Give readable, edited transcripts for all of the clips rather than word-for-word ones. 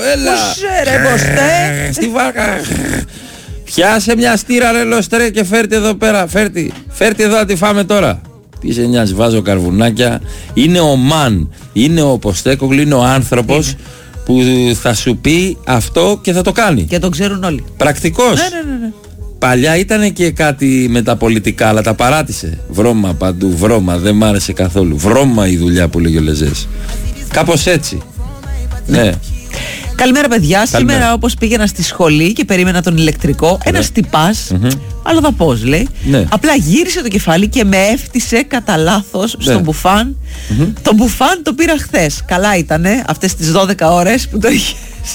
Έλα. Ρε μποστέ. Στη βάρκα. Πιάσε μια στήρα ρε λοστρέ και φέρτε εδώ πέρα. Φέρτε εδώ να τη φάμε τώρα. Τι σε νοιάζει, βάζω καρβουνάκια. Είναι ο Μαν, είναι ο Ποστέκογλου, είναι ο άνθρωπος που θα σου πει αυτό και θα το κάνει. Και τον ξέρουν όλοι. Πρακτικός. Ναι. Παλιά ήταν και κάτι με τα πολιτικά, αλλά τα παράτησε. Βρώμα παντού, βρώμα, δεν μ' άρεσε καθόλου. Βρώμα η δουλειά που λέγει ο Λεζές. Κάπως έτσι. Ναι. Καλημέρα παιδιά, σήμερα όπως πήγαινα στη σχολή και περίμενα τον ηλεκτρικό, ένας τυπάς, άλλο θα πώς λέει, απλά γύρισε το κεφάλι και με έφτισε κατά λάθος στον μπουφάν. Το μπουφάν το πήρα χθες. Καλά ήτανε αυτές τις 12 ώρες που το είχες.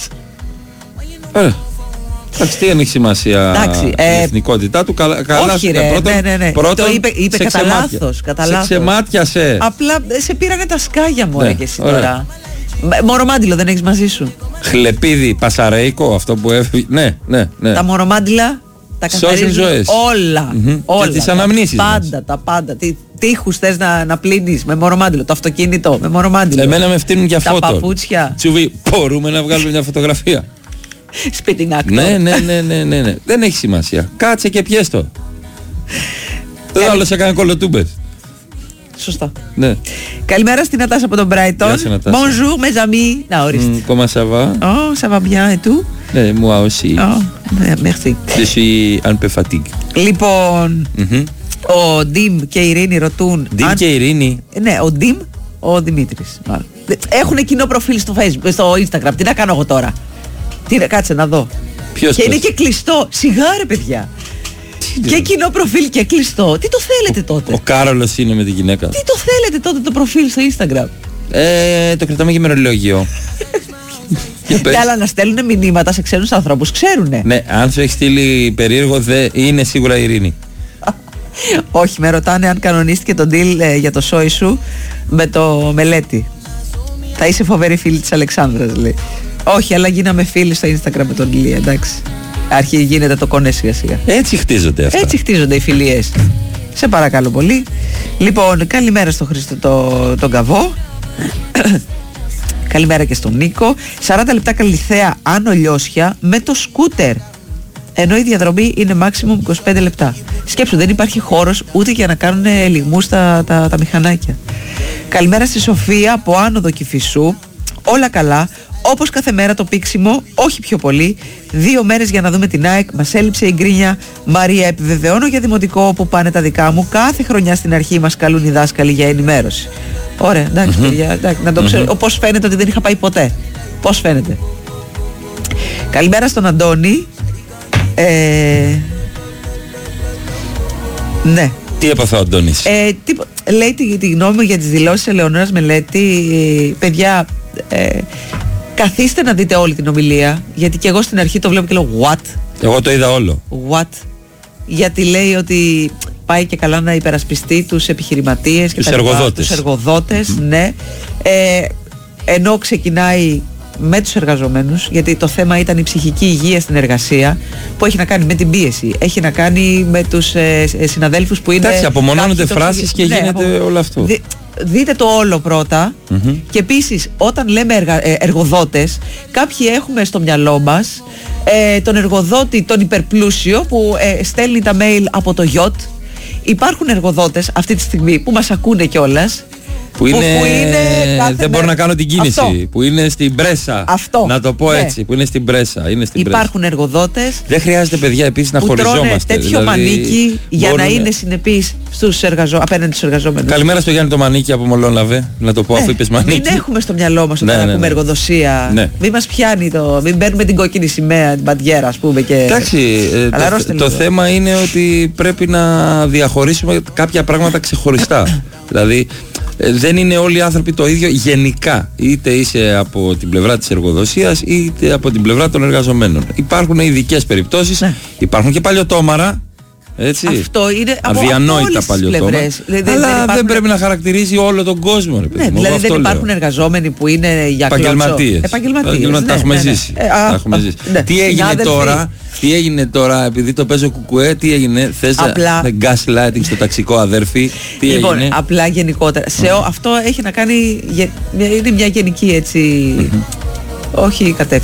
Εντάξει, τι έχει σημασία η εθνικότητά του, καλά. Όχι ρε, πρώτον, το είπε κατά λάθος. Σε ξεμάτιασε. Απλά σε πήρανε τα σκάγια μου και εσύ τώρα. Μορομάντιλο δεν έχεις μαζί σου? Χλεπίδι, πασαρέικο, αυτό που έφυγε. Ναι. Τα μορομάντιλα τα καθαρίζουν ζωές. Όλα. Και τις αναμνήσεις τα πάντα. Τείχους θες να πλύνεις με μορομάντιλο? Το αυτοκίνητο με μορομάντιλο? Εμένα με φτύνουν για φώτο. Τα παπούτσια. Τσουβί, μπορούμε να βγάλουμε μια φωτογραφία? Σπιτινάκτο. Ναι. Δεν έχει σημασία. Κάτσε και πιέστο. Το άλλο σε κάνει κολοτούμπες. Σωστά. Ναι. Καλημέρα στην Νατάσα από τον Brighton. Bonjour mes amis. Να ορίστε. Comment ça va? Oh, ça va bien et tout? Moi aussi. Oh, merci. Je suis un peu fatigué. Λοιπόν, ο Ντίμ και η Ειρήνη ρωτούν. Ντίμ και η Ειρήνη. Ναι, ο Ντίμ, ο Δημήτρης. Έχουν κοινό προφίλ στο Facebook, στο Instagram. Τι να κάνω εγώ τώρα? Κάτσε να δω. Ποιος? Και είναι και κλειστό. Σιγά ρε παιδιά. Και κοινό προφίλ και κλειστό. Τι το θέλετε τότε? Ο Κάρολος είναι με τη γυναίκα. Τι το θέλετε τότε το προφίλ στο Instagram? Το κρατάμε για ημερολόγιο. Και άλλα να στέλνουν μηνύματα σε ξένους ανθρώπους. Ξέρουνε. Ναι, αν σου έχει στείλει περίεργο, είναι σίγουρα η Ειρήνη. Όχι, με ρωτάνε αν κανονίστηκε το deal για το σόι σου με το Μελέτη. Θα είσαι φοβερή φίλη της Αλεξάνδρας, λέει. Όχι, αλλά γίναμε φίλοι στο Instagram με τον Ηλία, εντάξει. Αρχίζει γίνεται το κονέ σιγά σιγά. Έτσι χτίζονται αυτά. Έτσι χτίζονται οι φιλίες. Σε παρακαλώ πολύ. Λοιπόν, καλημέρα στο Χρήστο τον Καβό. Καλημέρα και στον Νίκο. 40 λεπτά Καλυθέα Άνω Λιώσια με το σκούτερ. Ενώ η διαδρομή είναι maximum 25 λεπτά. Σκέψου, δεν υπάρχει χώρος ούτε για να κάνουν λιγμούς τα μηχανάκια. Καλημέρα στη Σοφία από Άνοδο Κηφισού. Όλα καλά. Όπως κάθε μέρα το πήξιμο, όχι πιο πολύ. 2 μέρες για να δούμε την ΑΕΚ. Μας έλειψε η γκρίνια. Μαρία, επιβεβαιώνω για δημοτικό που πάνε τα δικά μου. Κάθε χρονιά στην αρχή μας καλούν οι δάσκαλοι για ενημέρωση. Ωραία, εντάξει παιδιά, εντάξει, να το ξέρω. Πώς φαίνεται ότι δεν είχα πάει ποτέ? Πώς φαίνεται? Καλημέρα στον Αντώνη. Ναι. Τι έπαθε ο Αντώνης? Λέει τη γνώμη μου για τις δηλώσεις Ελεονόρας Μελέτη. Παιδιά, καθίστε να δείτε όλη την ομιλία, γιατί και εγώ στην αρχή το βλέπω και λέω what? Εγώ το είδα όλο. What? Γιατί λέει ότι πάει και καλά να υπερασπιστεί τους επιχειρηματίες και τους εργοδότες, ναι. Ενώ ξεκινάει με τους εργαζομένους, γιατί το θέμα ήταν η ψυχική υγεία στην εργασία, που έχει να κάνει με την πίεση, έχει να κάνει με τους συναδέλφους που είναι... Εντάξει, απομονώνονται φράσεις και γίνεται όλο αυτό. Δείτε το όλο πρώτα. Και επίσης όταν λέμε εργοδότες, κάποιοι έχουμε στο μυαλό μας τον εργοδότη τον υπερπλούσιο που στέλνει τα mail από το yacht. Υπάρχουν εργοδότες αυτή τη στιγμή που μας ακούνε κιόλας, που είναι δεν μπορώ να κάνω την κίνηση. Αυτό. Που είναι στην πρέσα. Αυτό. Να το πω έτσι. Που είναι στην πρέσα. Υπάρχουν εργοδότες. Δεν χρειάζεται, παιδιά, επίσης να χωριζόμαστε. Τρώνε τέτοιο μανίκι για να είναι συνεπείς απέναντι στους εργαζόμενους. Καλημέρα στο Γιάννη το Μανίκι από Μολόναβε. Να το πω αφού είπες Μανίκι. Μην έχουμε στο μυαλό μας όταν ακούμε εργοδοσία. Μην μας πιάνει μην παίρνουμε την κόκκινη σημαία, την παντιέρα, ας πούμε. Εντάξει. Το θέμα είναι ότι πρέπει να διαχωρίσουμε κάποια πράγματα ξεχωριστά. Δηλαδή. Δεν είναι όλοι οι άνθρωποι το ίδιο γενικά. Είτε είσαι από την πλευρά της εργοδοσίας είτε από την πλευρά των εργαζομένων. Υπάρχουν ειδικές περιπτώσεις, υπάρχουν και παλιωτόμαρα. Έτσι. Αυτό είναι αδιανόητα παλιωτόμαρα. Αλλά δεν πρέπει να χαρακτηρίζει όλο τον κόσμο. Ναι, δηλαδή δεν υπάρχουν εργαζόμενοι που είναι για επαγγελματίες. Τα έχουμε ζήσει. Τι έγινε τώρα, επειδή το παίζω κουκουέ, τι έγινε? Θες gaslighting στο ταξικό, αδέρφη? Λοιπόν, απλά γενικότερα. Αυτό έχει να κάνει, είναι μια γενική έτσι, όχι κατεύθυνση.